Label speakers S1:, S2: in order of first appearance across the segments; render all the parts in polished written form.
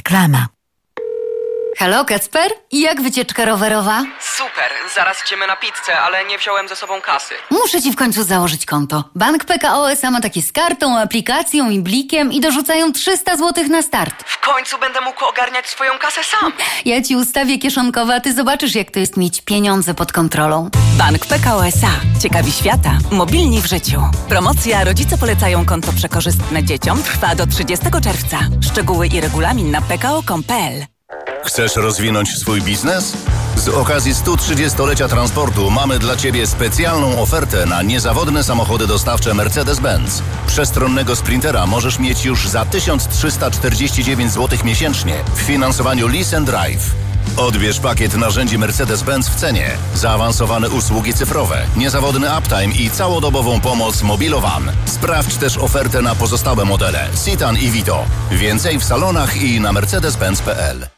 S1: Reklama.
S2: Halo, Kacper? Jak wycieczka rowerowa?
S3: Super, zaraz idziemy na pizzę, ale nie wziąłem ze sobą kasy.
S2: Muszę ci w końcu założyć konto. Bank PKO SA ma takie z kartą, aplikacją i blikiem i dorzucają 300 zł na start.
S3: W końcu będę mógł ogarniać swoją kasę sam.
S2: Ja ci ustawię kieszonkowe, a ty zobaczysz, jak to jest mieć pieniądze pod kontrolą.
S1: Bank PKO SA. Ciekawi świata. Mobilni w życiu. Promocja Rodzice polecają konto przekorzystne dzieciom trwa do 30 czerwca. Szczegóły i regulamin na pko.com.pl.
S4: Chcesz rozwinąć swój biznes? Z okazji 130-lecia transportu mamy dla Ciebie specjalną ofertę na niezawodne samochody dostawcze Mercedes-Benz. Przestronnego Sprintera możesz mieć już za 1349 zł miesięcznie w finansowaniu Lease and Drive. Odbierz pakiet narzędzi Mercedes-Benz w cenie, zaawansowane usługi cyfrowe, niezawodny uptime i całodobową pomoc Mobilowan. Sprawdź też ofertę na pozostałe modele Citan i Vito. Więcej w salonach i na mercedes-benz.pl.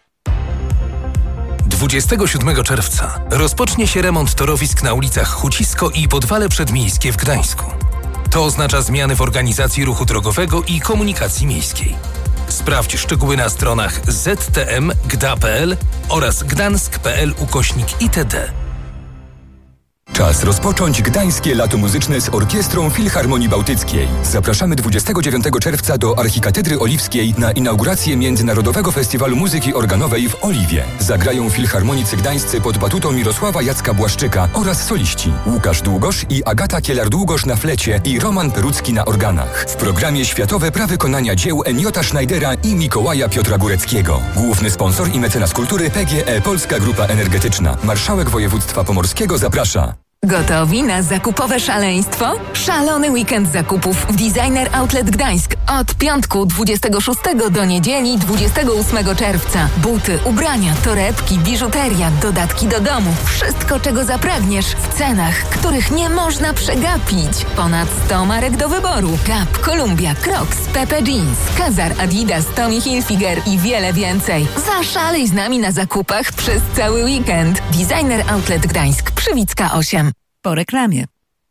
S5: 27 czerwca rozpocznie się remont torowisk na ulicach Hucisko i Podwale Przedmiejskie w Gdańsku. To oznacza zmiany w organizacji ruchu drogowego i komunikacji miejskiej. Sprawdź szczegóły na stronach ztm.gda.pl oraz gdansk.pl/itd.
S6: Czas rozpocząć Gdańskie Lato Muzyczne z Orkiestrą Filharmonii Bałtyckiej. Zapraszamy 29 czerwca do Archikatedry Oliwskiej na inaugurację Międzynarodowego Festiwalu Muzyki Organowej w Oliwie. Zagrają filharmonicy gdańscy pod batutą Mirosława Jacka-Błaszczyka oraz soliści Łukasz Długosz i Agata Kielar-Długosz na flecie i Roman Perucki na organach. W programie światowe prawykonania dzieł Eniota Schneidera i Mikołaja Piotra Góreckiego. Główny sponsor i mecenas kultury PGE Polska Grupa Energetyczna. Marszałek Województwa Pomorskiego zaprasza.
S7: Gotowi na zakupowe szaleństwo? Szalony weekend zakupów w Designer Outlet Gdańsk. Od piątku 26 do niedzieli 28 czerwca. Buty, ubrania, torebki, biżuteria, dodatki do domu. Wszystko, czego zapragniesz w cenach, których nie można przegapić. Ponad 100 marek do wyboru. Gap, Columbia, Crocs, Pepe Jeans, Kazar, Adidas, Tommy Hilfiger i wiele więcej. Zaszalej z nami na zakupach przez cały weekend. Designer Outlet Gdańsk. Przywicka 8.
S1: Po reklamie.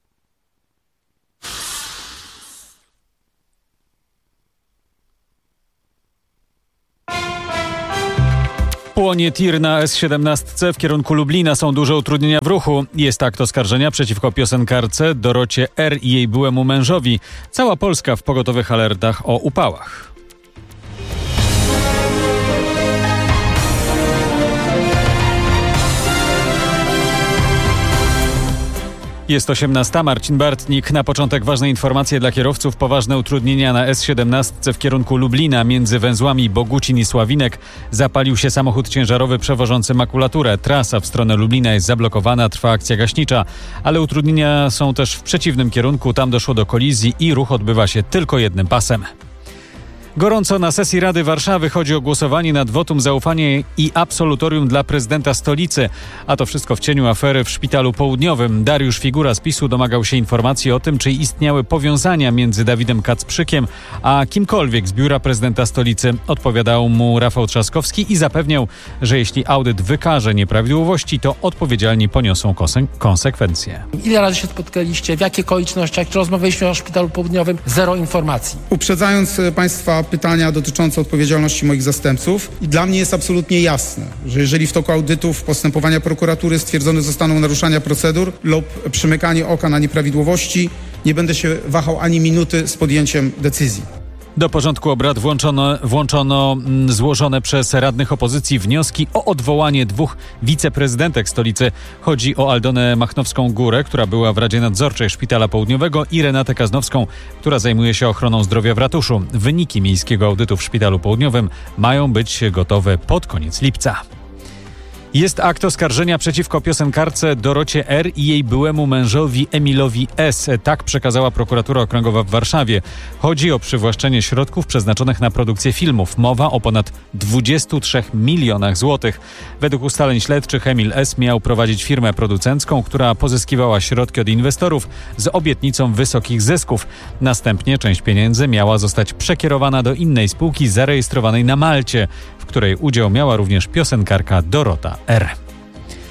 S8: Płonie tir na S17 w kierunku Lublina. Są duże utrudnienia w ruchu. Jest akt oskarżenia przeciwko piosenkarce Dorocie R. i jej byłemu mężowi. Cała Polska w pogotowych alertach o upałach. Jest 18. Marcin Bartnik. Na początek ważne informacje dla kierowców. Poważne utrudnienia na S17 w kierunku Lublina. Między węzłami Bogucin i Sławinek zapalił się samochód ciężarowy przewożący makulaturę. Trasa w stronę Lublina jest zablokowana, trwa akcja gaśnicza, ale utrudnienia są też w przeciwnym kierunku. Tam doszło do kolizji i ruch odbywa się tylko jednym pasem. Gorąco na sesji Rady Warszawy. Chodzi o głosowanie nad wotum zaufania i absolutorium dla prezydenta stolicy. A to wszystko w cieniu afery w Szpitalu Południowym. Dariusz Figura z PiS-u domagał się informacji o tym, czy istniały powiązania między Dawidem Kacprzykiem a kimkolwiek z biura prezydenta stolicy. Odpowiadał mu Rafał Trzaskowski i zapewniał, że jeśli audyt wykaże nieprawidłowości, to odpowiedzialni poniosą konsekwencje.
S9: Ile razy się spotkaliście, w jakich okolicznościach, czy rozmawialiśmy o Szpitalu Południowym? Zero informacji.
S10: Uprzedzając Państwa pytania dotyczące odpowiedzialności moich zastępców. I dla mnie jest absolutnie jasne, że jeżeli w toku audytów postępowania prokuratury stwierdzone zostaną naruszenia procedur lub przymykanie oka na nieprawidłowości, nie będę się wahał ani minuty z podjęciem decyzji.
S8: Do porządku obrad włączono złożone przez radnych opozycji wnioski o odwołanie 2 wiceprezydentek stolicy. Chodzi o Aldonę Machnowską-Górę, która była w Radzie Nadzorczej Szpitala Południowego, i Renatę Kaznowską, która zajmuje się ochroną zdrowia w ratuszu. Wyniki miejskiego audytu w Szpitalu Południowym mają być gotowe pod koniec lipca. Jest akt oskarżenia przeciwko piosenkarce Dorocie R. i jej byłemu mężowi Emilowi S. Tak przekazała prokuratura okręgowa w Warszawie. Chodzi o przywłaszczenie środków przeznaczonych na produkcję filmów. Mowa o ponad 23 milionach złotych. Według ustaleń śledczych Emil S. miał prowadzić firmę producencką, która pozyskiwała środki od inwestorów z obietnicą wysokich zysków. Następnie część pieniędzy miała zostać przekierowana do innej spółki zarejestrowanej na Malcie, w której udział miała również piosenkarka Dorota R.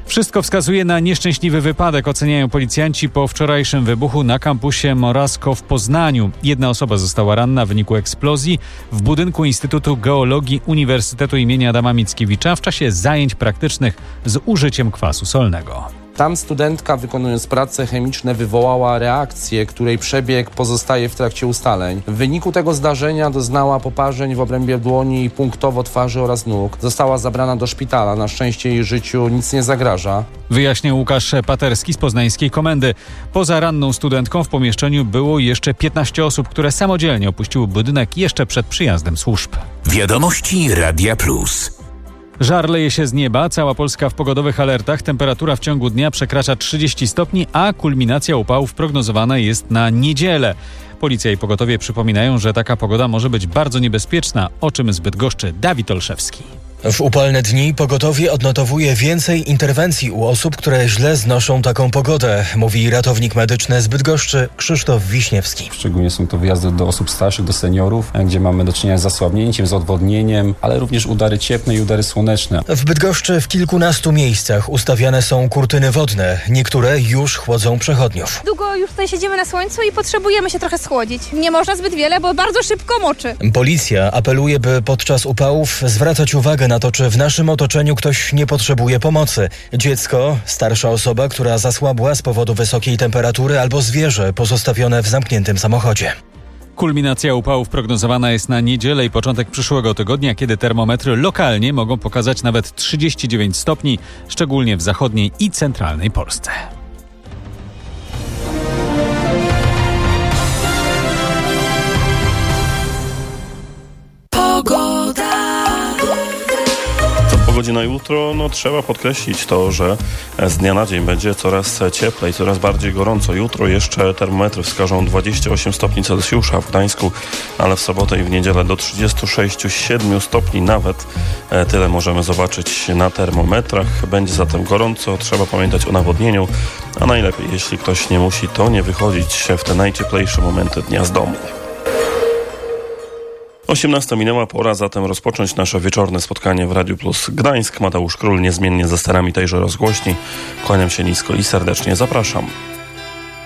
S8: Wszystko wskazuje na nieszczęśliwy wypadek, oceniają policjanci po wczorajszym wybuchu na kampusie Morasko w Poznaniu. Jedna osoba została ranna w wyniku eksplozji w budynku Instytutu Geologii Uniwersytetu im. Adama Mickiewicza w czasie zajęć praktycznych z użyciem kwasu solnego.
S11: Tam studentka, wykonując prace chemiczne, wywołała reakcję, której przebieg pozostaje w trakcie ustaleń. W wyniku tego zdarzenia doznała poparzeń w obrębie dłoni i punktowo twarzy oraz nóg. Została zabrana do szpitala. Na szczęście jej życiu nic nie zagraża.
S8: Wyjaśnił Łukasz Paterski z poznańskiej komendy. Poza ranną studentką w pomieszczeniu było jeszcze 15 osób, które samodzielnie opuściły budynek jeszcze przed przyjazdem służb.
S12: Wiadomości Radia Plus.
S8: Żar leje się z nieba, cała Polska w pogodowych alertach, temperatura w ciągu dnia przekracza 30 stopni, a kulminacja upałów prognozowana jest na niedzielę. Policja i pogotowie przypominają, że taka pogoda może być bardzo niebezpieczna, o czym z Bydgoszczy Dawid Olszewski.
S13: W upalne dni pogotowie odnotowuje więcej interwencji u osób, które źle znoszą taką pogodę, mówi ratownik medyczny z Bydgoszczy Krzysztof Wiśniewski.
S14: Szczególnie są to wyjazdy do osób starszych, do seniorów, gdzie mamy do czynienia z zasłabnięciem, z odwodnieniem, ale również udary cieplne i udary słoneczne.
S13: W Bydgoszczy w kilkunastu miejscach ustawiane są kurtyny wodne. Niektóre już chłodzą przechodniów.
S15: Długo już tutaj siedzimy na słońcu i potrzebujemy się trochę schłodzić. Nie można zbyt wiele, bo bardzo szybko moczy.
S13: Policja apeluje, by podczas upałów zwracać uwagę na to, czy w naszym otoczeniu ktoś nie potrzebuje pomocy. Dziecko, starsza osoba, która zasłabła z powodu wysokiej temperatury albo zwierzę pozostawione w zamkniętym samochodzie.
S8: Kulminacja upałów prognozowana jest na niedzielę i początek przyszłego tygodnia, kiedy termometry lokalnie mogą pokazać nawet 39 stopni, szczególnie w zachodniej i centralnej Polsce.
S16: Pogodzie na jutro, trzeba podkreślić to, że z dnia na dzień będzie coraz cieplej, coraz bardziej gorąco. Jutro jeszcze termometry wskażą 28 stopni Celsjusza w Gdańsku, ale w sobotę i w niedzielę do 36,7 stopni nawet. Tyle możemy zobaczyć na termometrach. Będzie zatem gorąco, trzeba pamiętać o nawodnieniu, a najlepiej, jeśli ktoś nie musi, to nie wychodzić w te najcieplejsze momenty dnia z domu. 18 minęła, pora zatem rozpocząć nasze wieczorne spotkanie w Radiu Plus Gdańsk. Mateusz Król niezmiennie za sterami tejże rozgłośni. Kłaniam się nisko i serdecznie zapraszam.